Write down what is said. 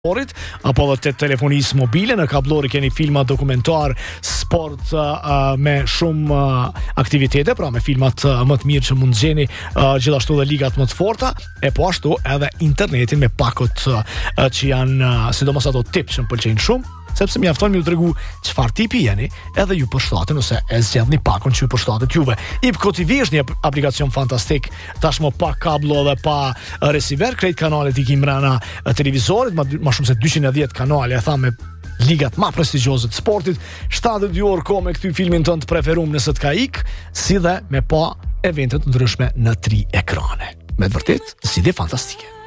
apo edhe te telefonisë mobile. Në kablori keni filma dokumentar, sport me shumë aktivitete, pra me filmat më të mirë që mund gjeni, gjithashtu dhe ligat më të forta, e po ashtu edhe internetin me pakot që janë, sidomos ato tip që më pëlqejnë shumë, sepse mjafton me ju tregu çfarë tipi jeni, edhe ju përshtaten ose e zgjedhni pakon që ju përshtatet juve. IPCO TV është një aplikacion fantastik, tashmë pa kablo dhe pa receiver, krejt kanalet i kim mrena televizorit, ma shumë se 210 kanale, e tha me ligat ma prestigjioze të sportit, 72 orë ko me këty filmin tënd të preferum nëse të ka ik, si dhe me pa eventet ndryshme në 3 ekrane. Me të vërtet, si dhe fantastike.